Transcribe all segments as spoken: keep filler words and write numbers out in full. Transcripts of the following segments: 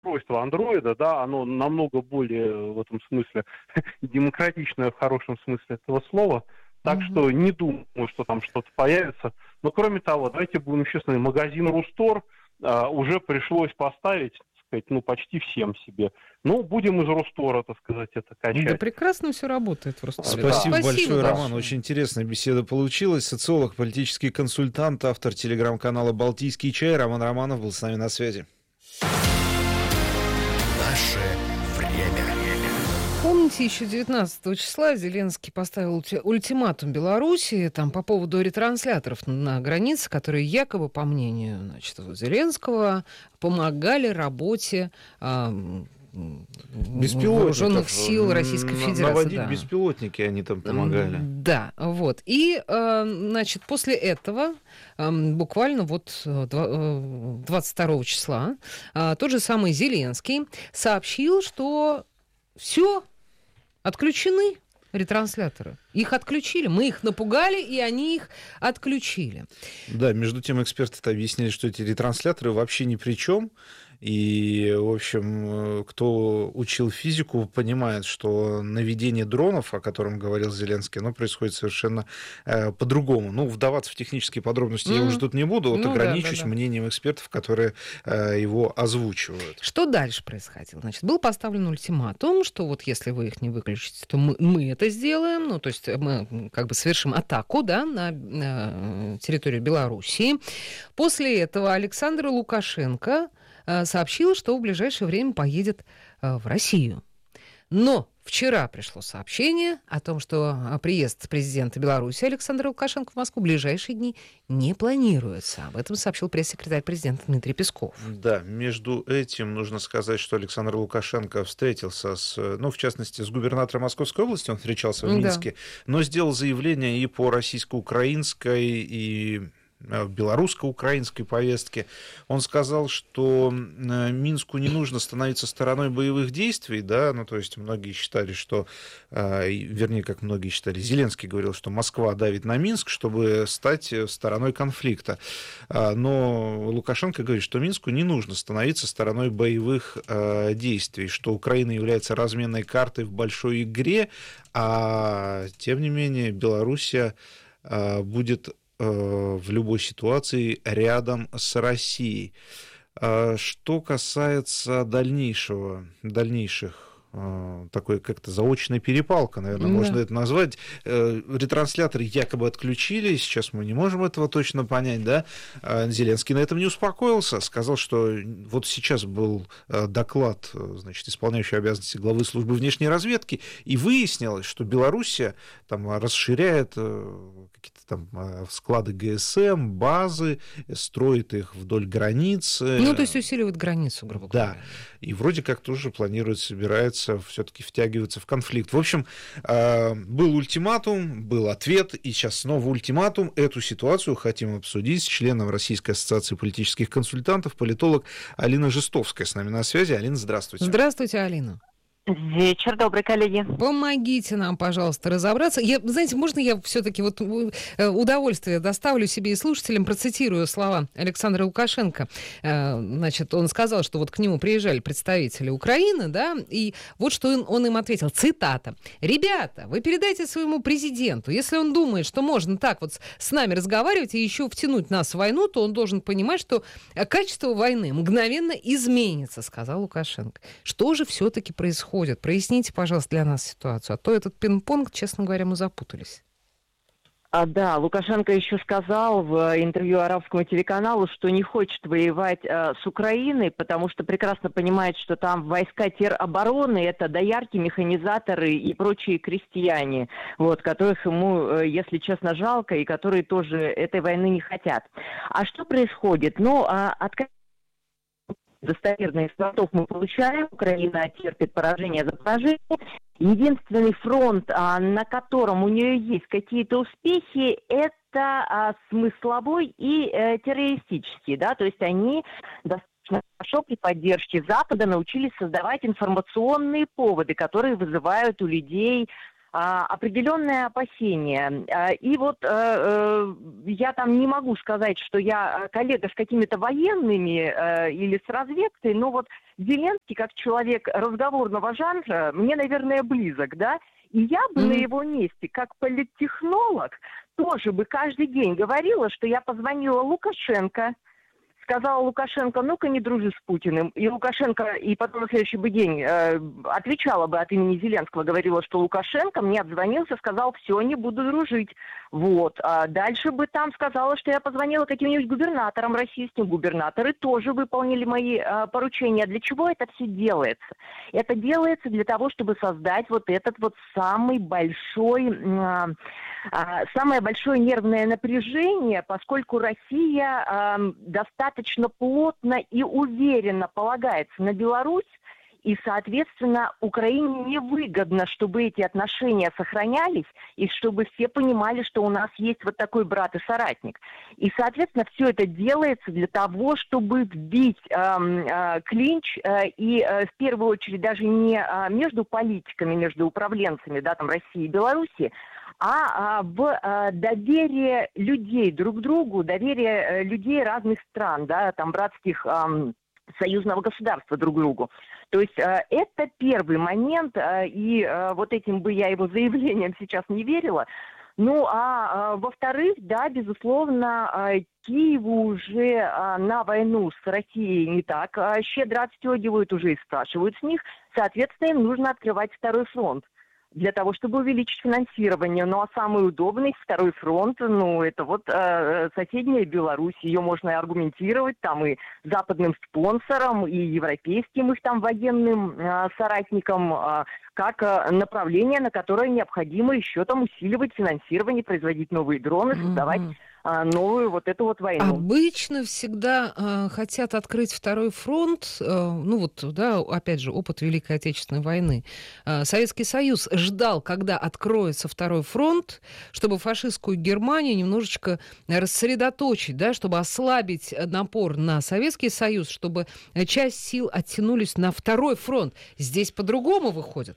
устройство андроида, да, оно намного более в этом смысле демократичное в хорошем смысле этого слова. Так Мгм. что не думаю, что там что-то появится. Но кроме того, давайте будем честны, магазин Рустор а, уже пришлось поставить, так сказать, ну, почти всем себе. Ну, будем из Рустора, так сказать, это Да качать. прекрасно все работает в Росторе. Спасибо Да. большое, да. Роман. Очень интересная беседа получилась. Социолог, политический консультант, автор телеграм-канала «Балтийский чай» Роман Романов был с нами на связи. Наше время. Помните, еще девятнадцатого числа Зеленский поставил ульти- ультиматум Белоруссии там, по поводу ретрансляторов на границе, которые якобы, по мнению значит, Зеленского, помогали работе а, вооруженных сил Российской Федерации. Наводить да. беспилотники они там помогали. Да, вот. И, значит, после этого, буквально вот двадцать второго числа, тот же самый Зеленский сообщил, что все, отключены ретрансляторы. Их отключили. Мы их напугали, и они их отключили. Да, между тем эксперты объяснили, что эти ретрансляторы вообще ни при чем. И, в общем, кто учил физику, понимает, что наведение дронов, о котором говорил Зеленский, оно происходит совершенно э, по-другому. Ну, вдаваться в технические подробности mm. я уже тут не буду, вот ну, ограничусь да, да, да. мнением экспертов, которые э, его озвучивают. Что дальше происходило? Значит, был поставлен ультиматум, что вот если вы их не выключите, то мы, мы это сделаем, ну, то есть мы как бы совершим атаку, да, на, на территорию Белоруссии. После этого Александр Лукашенко сообщил, что в ближайшее время поедет в Россию. Но вчера пришло сообщение о том, что приезд президента Беларуси Александра Лукашенко в Москву в ближайшие дни не планируется. Об этом сообщил пресс-секретарь президента Дмитрий Песков. Да, между этим нужно сказать, что Александр Лукашенко встретился с, ну, в частности, с губернатором Московской области, он встречался в Минске, да. но сделал заявление и по российско-украинской, и в белорусско-украинской повестке. Он сказал, что Минску не нужно становиться стороной боевых действий, да, ну, то есть многие считали, что, вернее, как многие считали, Зеленский говорил, что Москва давит на Минск, чтобы стать стороной конфликта. Но Лукашенко говорит, что Минску не нужно становиться стороной боевых действий, что Украина является разменной картой в большой игре, а тем не менее Белоруссия будет в любой ситуации рядом с Россией. Что касается дальнейшего, дальнейших, такой как-то заочная перепалка, наверное, да. можно это назвать. Ретрансляторы якобы отключили, сейчас мы не можем этого точно понять, да. Зеленский на этом не успокоился, сказал, что вот сейчас был доклад, значит, исполняющий обязанности главы службы внешней разведки, и выяснилось, что Белоруссия там расширяет какие-то там склады ГСМ, базы, строит их вдоль границы. Ну, то есть усиливает границу, грубо говоря. Да, и вроде как тоже планирует, собирается все-таки втягиваться в конфликт. В общем, был ультиматум, был ответ, и сейчас снова ультиматум. Эту ситуацию хотим обсудить с членом Российской ассоциации политических консультантов, политолог Алина Жестовская с нами на связи. Алина, здравствуйте. Здравствуйте, Алина. Вечер добрый, коллеги. Помогите нам, пожалуйста, разобраться. Я, знаете, можно я все-таки вот удовольствие доставлю себе и слушателям, процитирую слова Александра Лукашенко. Значит, он сказал, что вот к нему приезжали представители Украины, да, и вот что он, он им ответил, цитата: «Ребята, вы передайте своему президенту, если он думает, что можно так вот с нами разговаривать и еще втянуть нас в войну, то он должен понимать, что качество войны мгновенно изменится», сказал Лукашенко. Что же все-таки происходит? Проясните, пожалуйста, для нас ситуацию, а то этот пинг-понг, честно говоря, мы запутались. А, да, Лукашенко еще сказал в интервью арабскому телеканалу, что не хочет воевать а, с Украиной, потому что прекрасно понимает, что там войска теробороны, это доярки, механизаторы и прочие крестьяне, вот, которых ему, если честно, жалко, и которые тоже этой войны не хотят. А что происходит? Ну, а, от достоверных фронтов мы получаем. Украина терпит поражение за поражение. Единственный фронт, а, на котором у нее есть какие-то успехи, это а, смысловой и а, террористический. Да? То есть они достаточно хорошо при поддержке Запада научились создавать информационные поводы, которые вызывают у людей а, определенное опасение. А, и вот а, я там не могу сказать, что я коллега с какими-то военными а, или с разведкой, но вот Зеленский, как человек разговорного жанра, мне, наверное, близок, да, и я бы mm-hmm. на его месте, как политтехнолог, тоже бы каждый день говорила, что я позвонила Лукашенко, сказала Лукашенко, ну-ка не дружи с Путиным. И Лукашенко, и потом на следующий бы день э, отвечала бы от имени Зеленского, говорила, что Лукашенко мне обзвонился, сказал, все, не буду дружить. Вот. А дальше бы там сказала, что я позвонила каким-нибудь губернаторам российским. Губернаторы тоже выполнили мои э, поручения. Для чего это все делается? Это делается для того, чтобы создать вот этот вот самый большой... Э, самое большое нервное напряжение, поскольку Россия э, достаточно плотно и уверенно полагается на Беларусь, и, соответственно, Украине невыгодно, чтобы эти отношения сохранялись, и чтобы все понимали, что у нас есть вот такой брат и соратник. И, соответственно, все это делается для того, чтобы вбить э, э, клинч, э, и э, в первую очередь даже не э, между политиками, между управленцами, да, там, России и Беларуси, а, а в а, доверие людей друг к другу, доверие а, людей разных стран, да, там, братских а, союзного государства друг к другу. То есть а, это первый момент, а, и а, вот этим бы я его заявлением сейчас не верила. Ну, а, а во-вторых, да, безусловно, а, Киеву уже а, на войну с Россией не так а, щедро отстегивают, уже и спрашивают с них. Соответственно, им нужно открывать второй фронт для того, чтобы увеличить финансирование. Ну, а самый удобный второй фронт, ну, это вот э, соседняя Беларусь. Ее можно аргументировать там и западным спонсорам, и европейским их там военным э, соратникам, э, как э, направление, на которое необходимо еще там усиливать финансирование, производить новые дроны, создавать mm-hmm. новую вот эту вот войну. Обычно всегда э, хотят открыть второй фронт, э, ну вот, да, опять же, опыт Великой Отечественной войны. Э, Советский Союз ждал, когда откроется второй фронт, чтобы фашистскую Германию немножечко рассредоточить, да, чтобы ослабить напор на Советский Союз, чтобы часть сил оттянулись на второй фронт. Здесь по-другому выходит.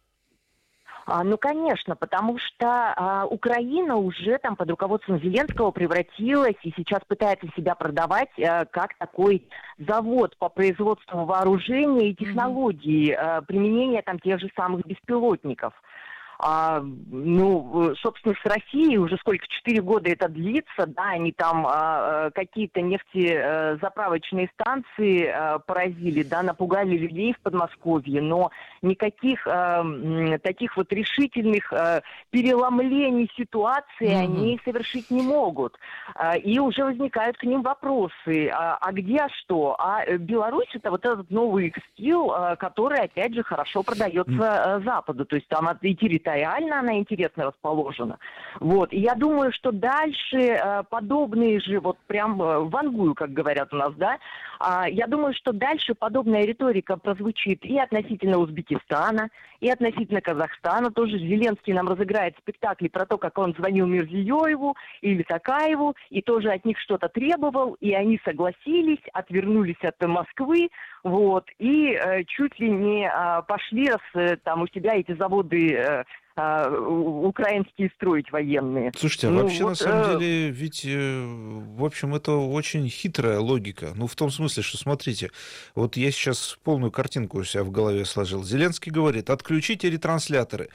А, ну, конечно, потому что а, Украина уже там под руководством Зеленского превратилась и сейчас пытается себя продавать а, как такой завод по производству вооружения и технологий, а, применения там тех же самых беспилотников. А, ну, собственно, с Россией уже сколько, четыре года это длится, да, они там а, какие-то нефтезаправочные станции а, поразили, да, напугали людей в Подмосковье, но никаких а, таких вот решительных а, переломлений ситуации mm-hmm. они совершить не могут. А, и уже возникают к ним вопросы, а, а где что? А Беларусь это вот этот новый экспил, а, который, опять же, хорошо продается mm-hmm. Западу, то есть там и территория реально она интересно расположена. Вот. И я думаю, что дальше э, подобные же, вот прям э, вангую, как говорят у нас, да, э, я думаю, что дальше подобная риторика прозвучит и относительно Узбекистана, и относительно Казахстана. Тоже Зеленский нам разыграет спектакли про то, как он звонил Мирзиёеву или Токаеву, и тоже от них что-то требовал, и они согласились, отвернулись от Москвы, вот, и э, чуть ли не э, пошли раз, э, там у себя эти заводы э, э, украинские строить военные. Слушайте, а ну, вообще вот, на самом э... деле ведь, э, в общем, это очень хитрая логика. Ну, в том смысле, что, смотрите, вот я сейчас полную картинку у себя в голове сложил. Зеленский говорит, отключите ретрансляторы.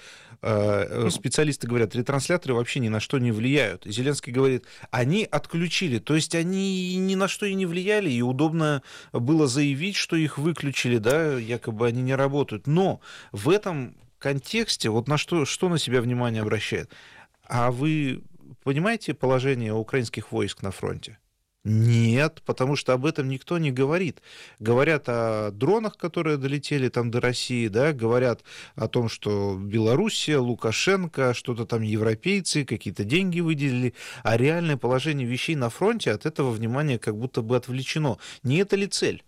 Э, специалисты говорят, ретрансляторы вообще ни на что не влияют. И Зеленский говорит, они отключили, то есть они ни на что и не влияли, и удобно было заявить, что их выключили, да, якобы они не работают. Но в этом контексте, вот на что, что на себя внимание обращает? А вы понимаете положение украинских войск на фронте? Нет, потому что об этом никто не говорит. Говорят о дронах, которые долетели там до России, да, говорят о том, что Белоруссия, Лукашенко, что-то там европейцы, какие-то деньги выделили, а реальное положение вещей на фронте от этого внимания как будто бы отвлечено. Не это ли цель?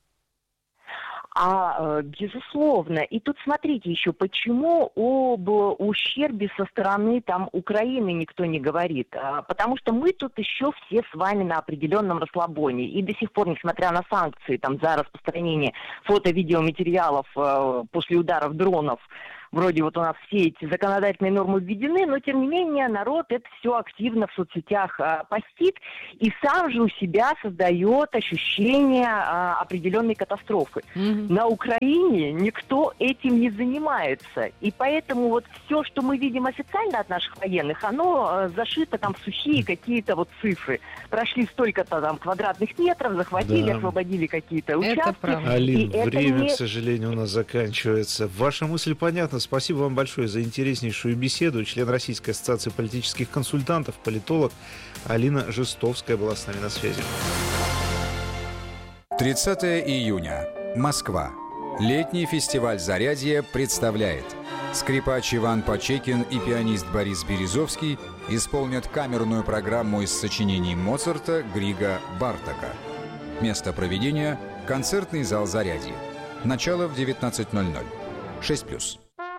А, безусловно. И тут смотрите еще, почему об ущербе со стороны там Украины никто не говорит. А, потому что мы тут еще все с вами на определенном расслабоне. И до сих пор, несмотря на санкции там, за распространение фото-видеоматериалов а, после ударов дронов вроде вот у нас все эти законодательные нормы введены, но тем не менее народ это все активно в соцсетях а, постит и сам же у себя создает ощущение а, определенной катастрофы. Mm-hmm. На Украине никто этим не занимается, и поэтому вот все, что мы видим официально от наших военных, оно а, зашито там в сухие какие-то вот цифры. Прошли столько-то там квадратных метров, захватили, да. освободили какие-то участки. Алин, и время, не... к сожалению, у нас заканчивается. Ваша мысль понятна. Спасибо вам большое за интереснейшую беседу. Член Российской ассоциации политических консультантов, политолог Алина Жестовская была с нами на связи. тридцатого июня. Москва. Летний фестиваль «Зарядье» представляет. Скрипач Иван Почекин и пианист Борис Березовский исполнят камерную программу из сочинений Моцарта, Грига, Бартака. Место проведения – концертный зал «Зарядье». Начало в девятнадцать ноль ноль. шесть плюс.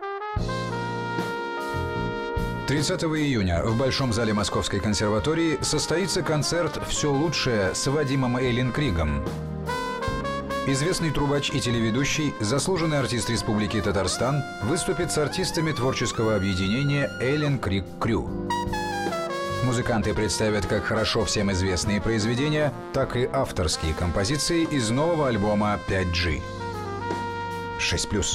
тридцатого июня в Большом зале Московской консерватории состоится концерт «Все лучшее» с Вадимом Эйленкригом. Известный трубач и телеведущий, заслуженный артист Республики Татарстан, выступит с артистами творческого объединения «Эйленкриг Крю». Музыканты представят как хорошо всем известные произведения, так и авторские композиции из нового альбома пять джи. шесть плюс.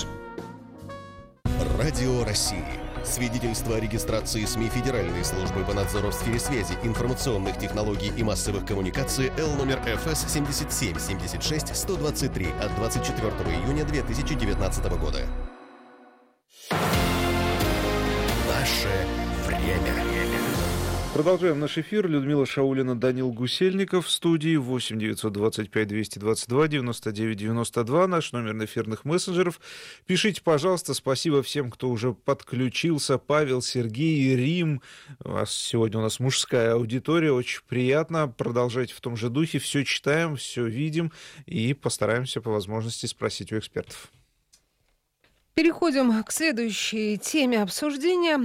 Радио России. Свидетельство о регистрации СМИ Федеральной службы по надзору в сфере связи, информационных технологий и массовых коммуникаций Л номер эф эс семьдесят семь семьдесят шесть сто двадцать три от двадцать четвёртого июня две тысячи девятнадцатого года. Наше время. Продолжаем наш эфир. Людмила Шаулина, Данил Гусельников в студии. восемь девятьсот двадцать пять двести двадцать два девяносто девять девяносто два. Наш номер эфирных мессенджеров. Пишите, пожалуйста. Спасибо всем, кто уже подключился. Павел, Сергей, Рим. У вас сегодня у нас мужская аудитория. Очень приятно. Продолжайте в том же духе. Все читаем, все видим и постараемся по возможности спросить у экспертов. Переходим к следующей теме обсуждения.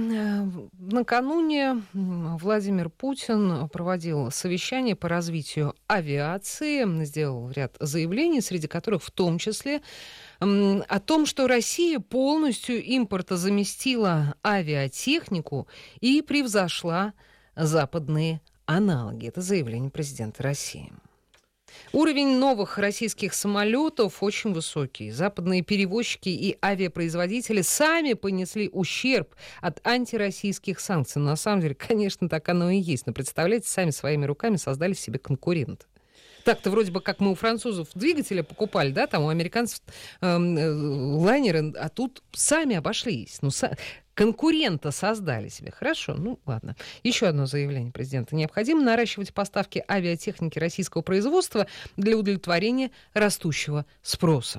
Накануне Владимир Путин проводил совещание по развитию авиации, сделал ряд заявлений, среди которых в том числе о том, что Россия полностью импортозаместила авиатехнику и превзошла западные аналоги. Это заявление президента России. Уровень новых российских самолетов очень высокий. Западные перевозчики и авиапроизводители сами понесли ущерб от антироссийских санкций. Но на самом деле, конечно, так оно и есть. Но представляете, сами своими руками создали себе конкурента. Так-то вроде бы как мы у французов двигатели покупали, да, там у американцев э, э, лайнеры, а тут сами обошлись. Ну, са... конкурента создали себе. Хорошо, ну ладно. Еще одно заявление президента. Необходимо наращивать поставки авиатехники российского производства для удовлетворения растущего спроса.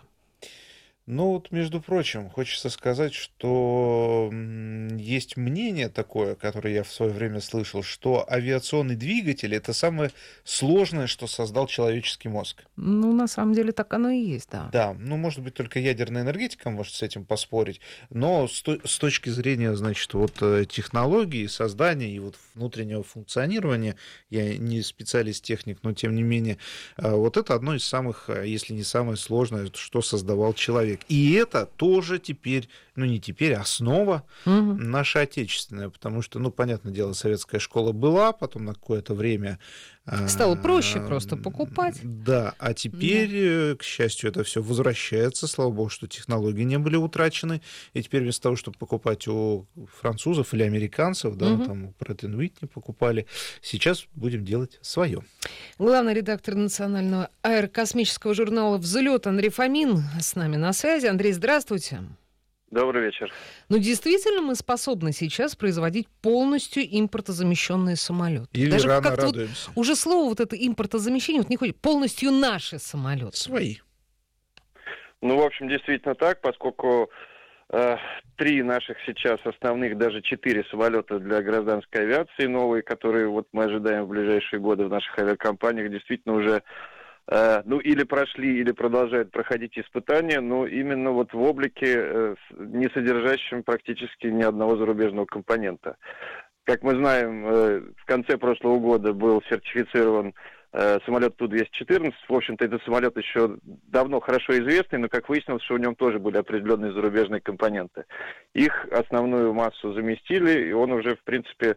Ну вот, между прочим, хочется сказать, что есть мнение такое, которое я в свое время слышал, что авиационный двигатель — это самое сложное, что создал человеческий мозг. Ну, на самом деле, так оно и есть, да. Да, ну, может быть, только ядерная энергетика может с этим поспорить, но с, то, с точки зрения, значит, вот технологии, создания и вот внутреннего функционирования, я не специалист-техник, но тем не менее, вот это одно из самых, если не самое сложное, что создавал человек. И это тоже теперь, ну не теперь, основа угу. наша отечественная, потому что, ну, понятное дело, советская школа была, потом на какое-то время... Стало проще просто покупать. Да, а теперь, да. к счастью, это все возвращается, слава богу, что технологии не были утрачены, и теперь вместо того, чтобы покупать у французов или американцев, да, угу. там у Pratt энд Whitney покупали, сейчас будем делать свое. Главный редактор национального аэрокосмического журнала «Взлет» Андрей Фомин с нами на связи. Андрей, здравствуйте. Добрый вечер. Ну, действительно, мы способны сейчас производить полностью импортозамещенные самолеты. Или Даже рано как-то радуемся. Вот уже слово вот это импортозамещение вот не ходит. Полностью наши самолеты. Свои. Ну, в общем, действительно так, поскольку э, три наших сейчас основных, даже четыре самолета для гражданской авиации новые, которые вот мы ожидаем в ближайшие годы в наших авиакомпаниях, действительно уже ну, или прошли, или продолжают проходить испытания, но именно вот в облике, не содержащем практически ни одного зарубежного компонента. Как мы знаем, в конце прошлого года был сертифицирован самолет Ту двести четырнадцать. В общем-то, этот самолет еще давно хорошо известный, но, как выяснилось, что в нем тоже были определенные зарубежные компоненты. Их основную массу заместили, и он уже, в принципе,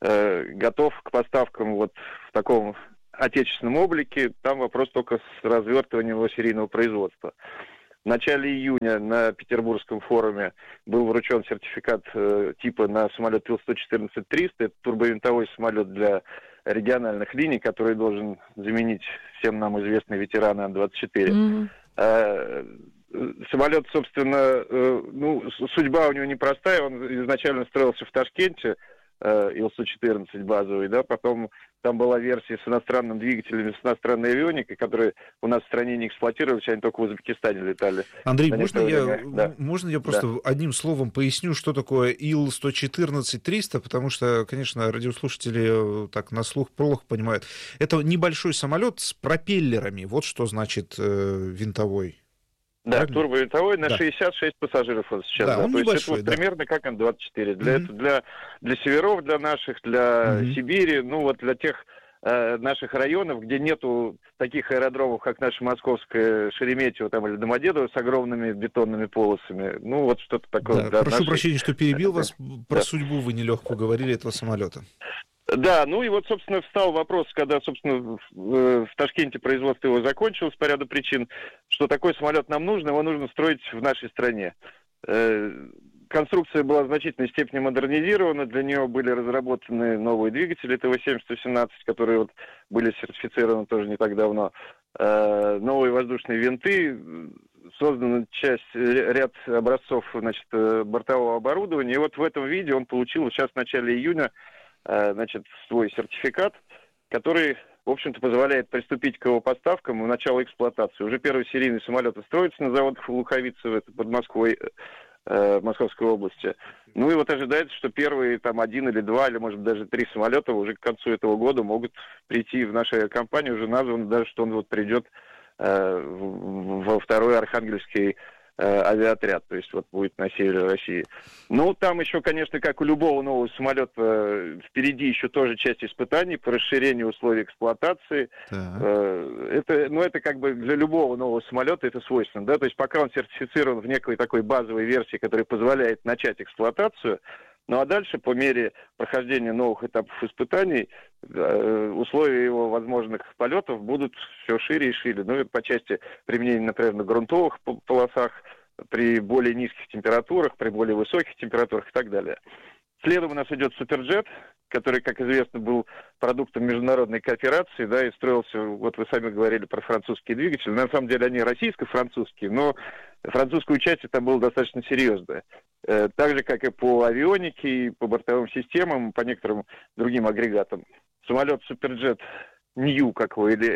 готов к поставкам вот в таком отечественном облике. Там вопрос только с развертыванием его серийного производства. В начале июня на Петербургском форуме был вручен сертификат э, типа на самолет Ил сто четырнадцать триста. Это турбовинтовой самолет для региональных линий, который должен заменить всем нам известный ветеран Ан двадцать четыре. Mm-hmm. Э, самолет, собственно, э, ну, судьба у него непростая. Он изначально строился в Ташкенте, Ил сто четырнадцать базовый, да, потом там была версия с иностранным двигателем, с иностранной авионикой, которые у нас в стране не эксплуатировались, они только в Узбекистане летали. Андрей, можно я, да. можно я просто да. одним словом поясню, что такое Ил сто четырнадцать триста, потому что, конечно, радиослушатели так на слух плохо понимают. Это небольшой самолет с пропеллерами, вот что значит э, винтовой. Да, турбовинтовой на да. шестьдесят шесть пассажиров он сейчас. Да, да. он То небольшой, есть это вот да. примерно как Ан двадцать четыре. Для, mm-hmm. это для, для северов, для наших, для mm-hmm. Сибири, ну вот для тех э, наших районов, где нету таких аэродромов, как наша московская Шереметьево там, или Домодедово с огромными бетонными полосами. Ну вот что-то такое. Да, прошу нашей... прощения, что перебил да. вас. Про да. судьбу вы нелегкую говорили этого самолета. Да, ну и вот, собственно, встал вопрос, когда, собственно, в, в Ташкенте производство его закончилось по ряду причин, что такой самолет нам нужен, его нужно строить в нашей стране. Э, конструкция была в значительной степени модернизирована, для нее были разработаны новые двигатели Тэ Вэ семьдесят сто семнадцать, которые вот были сертифицированы тоже не так давно, э, новые воздушные винты, создана часть, ряд образцов, значит, бортового оборудования, и вот в этом виде он получил сейчас в начале июня значит, свой сертификат, который, в общем-то, позволяет приступить к его поставкам и началу эксплуатации. Уже первый серийный самолет строится на заводах в Луховице, это под Москвой, э, Московской области. Ну и вот ожидается, что первые там один или два, или, может быть, даже три самолета уже к концу этого года могут прийти в нашу компанию. Уже названо даже, что он вот придет э, во второй Архангельский авиаотряд, то есть вот будет на севере России. Ну, там еще, конечно, как у любого нового самолета, впереди еще тоже часть испытаний по расширению условий эксплуатации. Так. Это, ну, это как бы для любого нового самолета это свойственно, да, то есть пока он сертифицирован в некой такой базовой версии, которая позволяет начать эксплуатацию, ну а дальше, по мере прохождения новых этапов испытаний, условия его возможных полетов будут все шире и шире. Ну, и по части применения, например, на грунтовых полосах, при более низких температурах, при более высоких температурах и так далее. Следом у нас идет Суперджет, который, как известно, был продуктом международной кооперации, да, и строился, вот вы сами говорили про французские двигатели. На самом деле они российско-французские, но французское участие там было достаточно серьезное. Так же, как и по авионике, и по бортовым системам, по некоторым другим агрегатам. Самолет Суперджет Нью, как его, или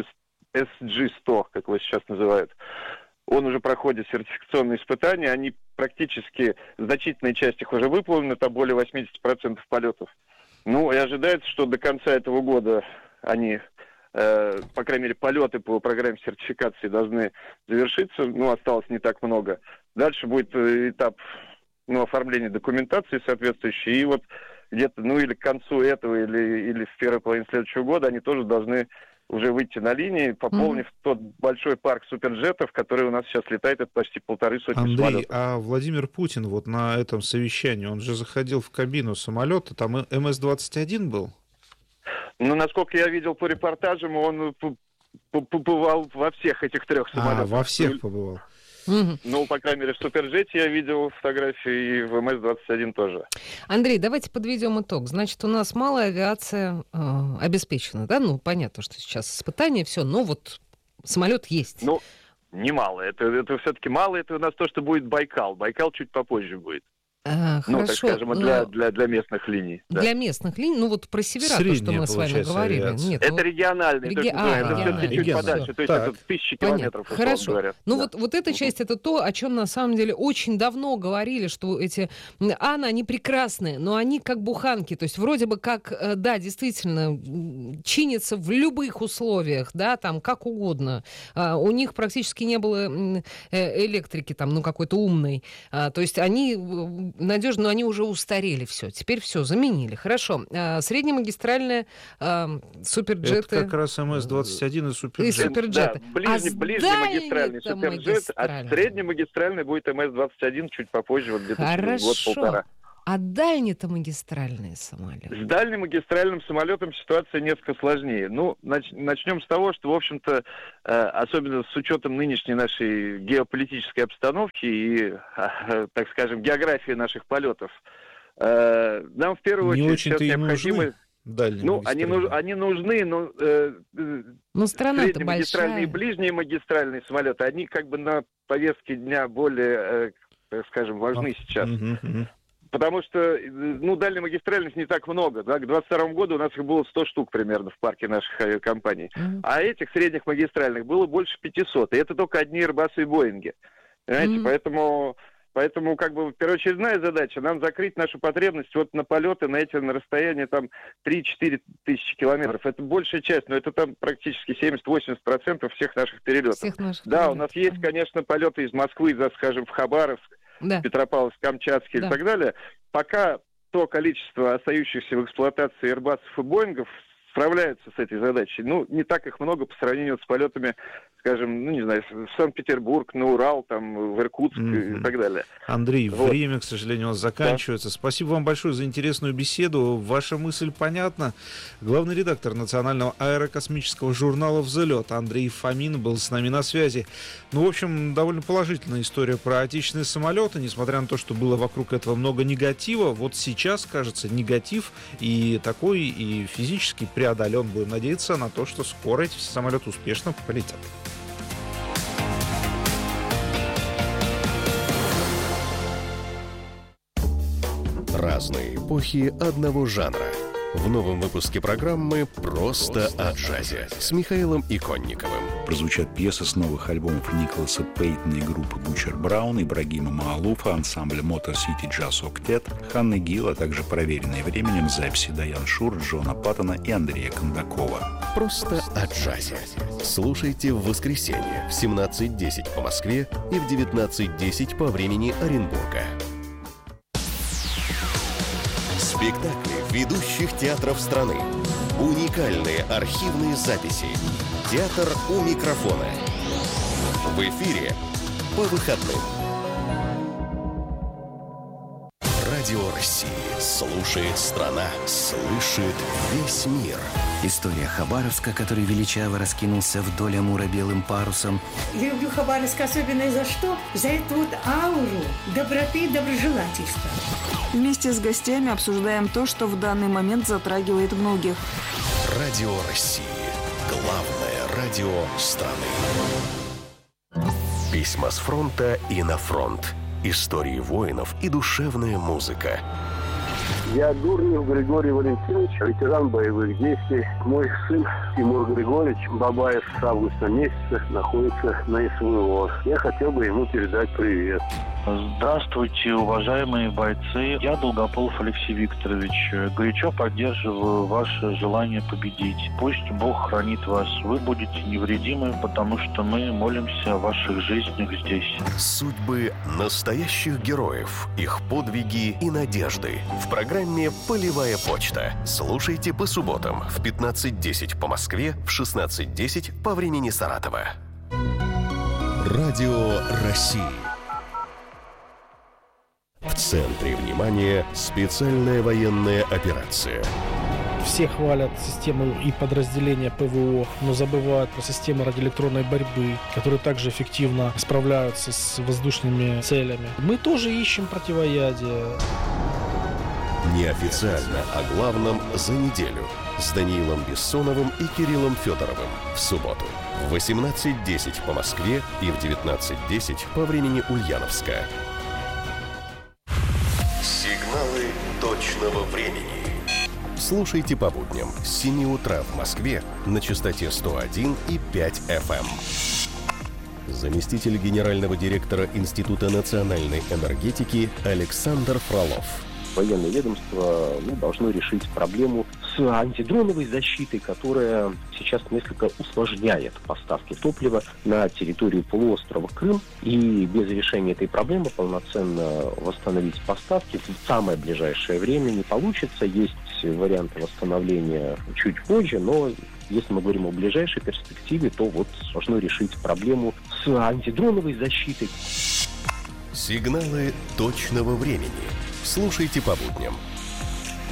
Эс Джи сто, как его сейчас называют, он уже проходит сертификационные испытания, они практически, значительная часть их уже выполнена, там более восемьдесят процентов полетов. Ну, и ожидается, что до конца этого года они, э, по крайней мере, полеты по программе сертификации должны завершиться, ну, осталось не так много. Дальше будет этап, ну, оформления документации соответствующей, и вот где-то, ну, или к концу этого, или, или в первой половине следующего года они тоже должны уже выйти на линии, пополнив mm-hmm. тот большой парк суперджетов, который у нас сейчас летает, это почти полторы сотни Андрей, самолетов. А Владимир Путин вот на этом совещании, он же заходил в кабину самолета, там Эм Эс двадцать один был? Ну, насколько я видел по репортажам, он побывал во всех этих трех самолетах. А, во всех побывал. Ну, по крайней мере, в Суперджете я видел фотографии, и в Эм Эс двадцать один тоже. Андрей, давайте подведем итог. Значит, у нас малая авиация э, обеспечена, да? Ну, понятно, что сейчас испытания, все, но вот самолет есть. Ну, немало. Это, это все-таки мало. Это у нас то, что будет Байкал. Байкал чуть попозже будет. А, ну, хорошо, так скажем, для, для, для местных линий. Для да. местных линий, ну вот про севера, то, что мы с вами говорили. Нет, это ну, региональный, реги... то, а, это все-таки чуть подальше, все. то есть так. это тысячи Понятно. километров, Хорошо. Говоря. Ну да. вот, вот эта часть, это то, о чем на самом деле очень давно говорили, что эти Аны, они прекрасные, но они как буханки, то есть вроде бы как, да, действительно, чинятся в любых условиях, да, там, как угодно. У них практически не было электрики, там, ну, какой-то умной. То есть они надежны, но они уже устарели все. Теперь все, заменили. Хорошо. А, среднемагистральные а, суперджеты... Это как раз эм эс двадцать один и суперджет. И суперджеты. Да, ближний, а ближний магистральный суперджет, а среднемагистральный будет эм эс двадцать один чуть попозже, вот где-то через год-полтора. А дальние-то магистральные самолеты? С дальним магистральным самолетом ситуация несколько сложнее. Ну, нач- начнем с того, что, в общем-то, э, особенно с учетом нынешней нашей геополитической обстановки и, э, так скажем, географии наших полетов, э, нам в первую Не очередь сейчас необходимо... Ну, они, нуж- они нужны, но э, ну, средние магистральные и ближние магистральные самолеты, они как бы на повестке дня более, э, так скажем, важны а, сейчас. Угу, угу. Потому что, ну, дальнемагистральных не так много. Да? К двадцать второму году у нас их было сто штук примерно в парке наших авиакомпаний. Mm-hmm. А этих средних магистральных было больше пятисот. И это только одни Airbus и Боинги. Понимаете? Mm-hmm. Поэтому, поэтому, как бы, первоочередная задача нам закрыть нашу потребность вот на полеты на эти, на расстояние там три-четыре тысячи километров. Это большая часть, но это там практически семьдесят-восемьдесят процентов всех наших перелетов. Всех наших да, перелетов. У нас есть, конечно, полеты из Москвы, да, скажем, в Хабаровск, да. Петропавловск, Камчатский да. и так далее. Пока то количество остающихся в эксплуатации Airbus'ов и Боингов справляются с этой задачей. Ну, не так их много по сравнению с полетами, скажем, ну, не знаю, в Санкт-Петербург, на Урал, там, в Иркутск mm-hmm. и так далее. Андрей, вот. Время, к сожалению, у нас заканчивается. Да. Спасибо вам большое за интересную беседу. Ваша мысль понятна. Главный редактор национального аэрокосмического журнала «Взлет» Андрей Фомин был с нами на связи. Ну, в общем, довольно положительная история про отечественные самолеты, несмотря на то, что было вокруг этого много негатива. Вот сейчас, кажется, негатив и такой, и физически преодолен. Будем надеяться на то, что скоро эти самолеты успешно полетят. Разные эпохи одного жанра. В новом выпуске программы «Просто о джазе» с Михаилом Иконниковым. Прозвучат пьесы с новых альбомов Николаса Пейтона и группы Бучер Браун, Ибрагима Маалуфа, ансамбля Motor City Jazz Octet, Ханны Гилл, а также проверенные временем записи Дайан Шур, Джона Паттона и Андрея Кондакова. «Просто о джазе». Слушайте в воскресенье в семнадцать десять по Москве и в девятнадцать десять по времени Оренбурга. Спектакли ведущих театров страны. Уникальные архивные записи. Театр у микрофона. В эфире по выходным. Радио России. Слушает страна. Слышит весь мир. История Хабаровска, который величаво раскинулся вдоль Амура белым парусом. Я люблю Хабаровск особенно за что? За эту вот ауру доброты и доброжелательства. Вместе с гостями обсуждаем то, что в данный момент затрагивает многих. Радио России. Главное радио страны. Письма с фронта и на фронт. Истории воинов и душевная музыка. Я Дурнев Григорий Валентинович, ветеран боевых действий. Мой сын Тимур Григорьевич Бабаев с августа месяца находится на СВО. Я хотел бы ему передать привет. Здравствуйте, уважаемые бойцы. Я Долгополов Алексей Викторович. Горячо поддерживаю ваше желание победить. Пусть Бог хранит вас. Вы будете невредимы, потому что мы молимся о ваших жизнях здесь. Судьбы настоящих героев, их подвиги и надежды. В программе «Полевая почта». Слушайте по субботам в пятнадцать десять по Москве, в шестнадцать десять по времени Саратова. Радио России. В центре внимания специальная военная операция. Все хвалят систему и подразделения ПВО, но забывают про систему радиоэлектронной борьбы, которые также эффективно справляются с воздушными целями. Мы тоже ищем противоядие. Неофициально о главном за неделю с Даниилом Бессоновым и Кириллом Федоровым в субботу в восемнадцать десять по Москве и в девятнадцать десять по времени Ульяновска. Сигналы точного времени. Слушайте по будням с семи утра в Москве на частоте сто один и пять эф эм. Заместитель генерального директора Института национальной энергетики Александр Фролов. Военное ведомство ну, должно решить проблему с антидроновой защитой, которая сейчас несколько усложняет поставки топлива на территорию полуострова Крым. И без решения этой проблемы полноценно восстановить поставки в самое ближайшее время не получится. Есть варианты восстановления чуть позже, но если мы говорим о ближайшей перспективе, то вот должно решить проблему с антидроновой защитой. Сигналы точного времени. Слушайте по будням